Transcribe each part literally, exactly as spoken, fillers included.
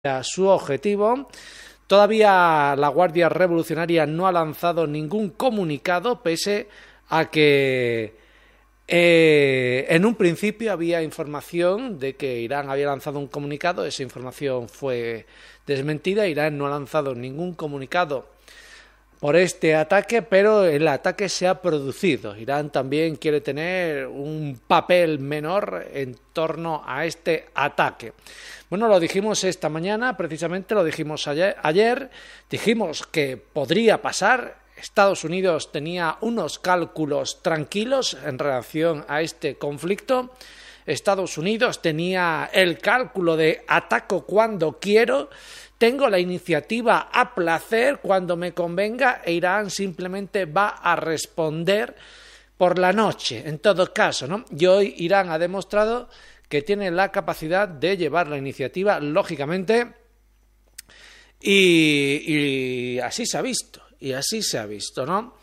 a su objetivo. Todavía la Guardia Revolucionaria no ha lanzado ningún comunicado, pese a que eh, en un principio había información de que Irán había lanzado un comunicado. Esa información fue desmentida. Irán no ha lanzado ningún comunicado por este ataque, pero el ataque se ha producido. Irán también quiere tener un papel menor en torno a este ataque. Bueno, lo dijimos esta mañana, precisamente lo dijimos ayer, ayer, dijimos que podría pasar. Estados Unidos tenía unos cálculos tranquilos en relación a este conflicto. Estados Unidos tenía el cálculo de ataco cuando quiero, tengo la iniciativa a placer cuando me convenga, e Irán simplemente va a responder por la noche, en todo caso, ¿no? Y hoy Irán ha demostrado que tiene la capacidad de llevar la iniciativa, lógicamente, y, y así se ha visto, y así se ha visto, ¿no?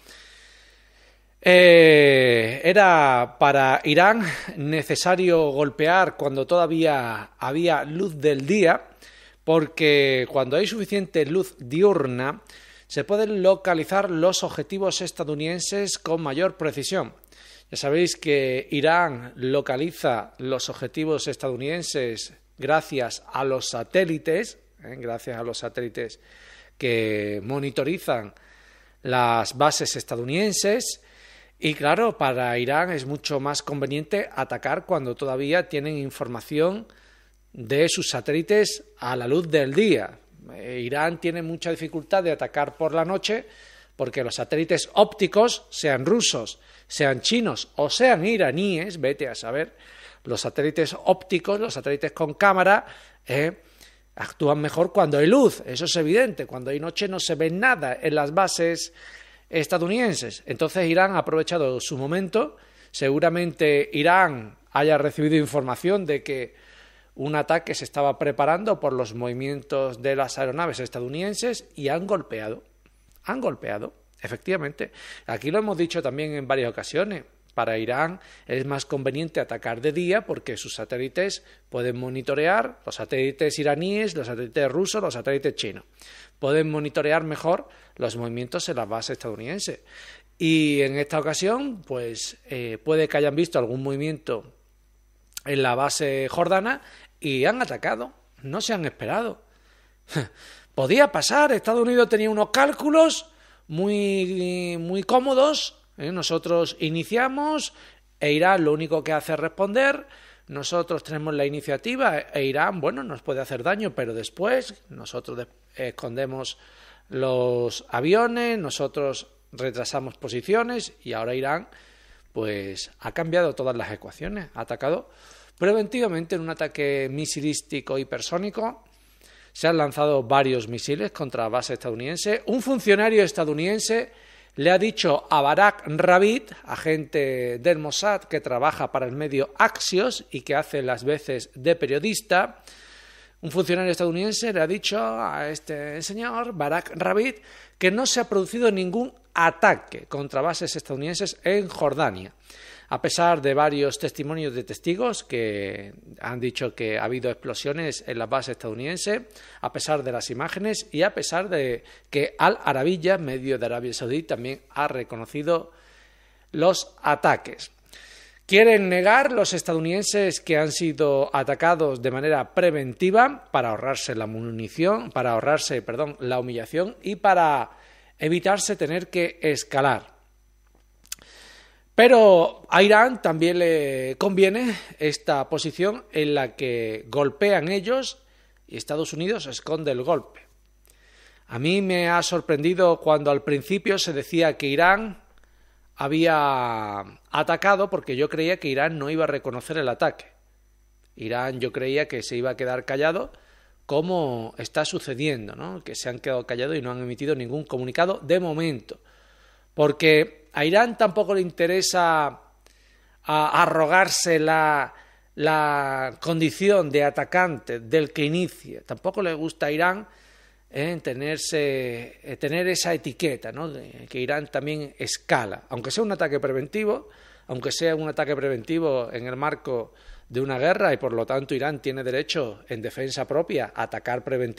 Eh, era para Irán necesario golpear cuando todavía había luz del día, porque cuando hay suficiente luz diurna se pueden localizar los objetivos estadounidenses con mayor precisión. Ya sabéis que Irán localiza los objetivos estadounidenses gracias a los satélites, ¿eh? gracias a los satélites que monitorizan las bases estadounidenses. Y claro, para Irán es mucho más conveniente atacar cuando todavía tienen información de sus satélites a la luz del día. Eh, Irán tiene mucha dificultad de atacar por la noche porque los satélites ópticos, sean rusos, sean chinos o sean iraníes, vete a saber, los satélites ópticos, los satélites con cámara, eh, actúan mejor cuando hay luz, eso es evidente. Cuando hay noche no se ve nada en las bases estadounidenses. Entonces Irán ha aprovechado su momento. Seguramente Irán haya recibido información de que un ataque se estaba preparando por los movimientos de las aeronaves estadounidenses y han golpeado. Han golpeado, efectivamente. Aquí lo hemos dicho también en varias ocasiones. Para Irán es más conveniente atacar de día porque sus satélites pueden monitorear, los satélites iraníes, los satélites rusos, los satélites chinos. Pueden monitorear mejor los movimientos en las bases estadounidenses. Y en esta ocasión, pues eh, puede que hayan visto algún movimiento en la base jordana y han atacado. No se han esperado. Podía pasar. Estados Unidos tenía unos cálculos muy, muy cómodos. ¿eh? Nosotros iniciamos e Irán lo único que hace es responder. Nosotros tenemos la iniciativa e Irán, bueno, nos puede hacer daño, pero después nosotros escondemos los aviones, nosotros retrasamos posiciones y ahora Irán pues ha cambiado todas las ecuaciones, ha atacado preventivamente en un ataque misilístico hipersónico. Se han lanzado varios misiles contra base estadounidense. Un funcionario estadounidense le ha dicho a Barak Ravid, agente del Mossad que trabaja para el medio Axios y que hace las veces de periodista, un funcionario estadounidense le ha dicho a este señor, Barak Ravid, que no se ha producido ningún ataque contra bases estadounidenses en Jordania, a pesar de varios testimonios de testigos que han dicho que ha habido explosiones en la base estadounidense, a pesar de las imágenes y a pesar de que Al Arabiya, medio de Arabia Saudí, también ha reconocido los ataques. Quieren negar los estadounidenses que han sido atacados de manera preventiva para ahorrarse la munición, para ahorrarse, perdón, la humillación y para evitarse tener que escalar. Pero a Irán también le conviene esta posición en la que golpean ellos y Estados Unidos esconde el golpe. A mí me ha sorprendido cuando al principio se decía que Irán había atacado porque yo creía que Irán no iba a reconocer el ataque. Irán yo creía que se iba a quedar callado como está sucediendo, ¿no? Que se han quedado callados y no han emitido ningún comunicado de momento. Porque a Irán tampoco le interesa a, arrogarse la, la condición de atacante del que inicie. Tampoco le gusta a Irán eh, tenerse, eh, tener esa etiqueta, ¿no? De que Irán también escala. Aunque sea un ataque preventivo, aunque sea un ataque preventivo en el marco de una guerra y por lo tanto Irán tiene derecho en defensa propia a atacar preventivamente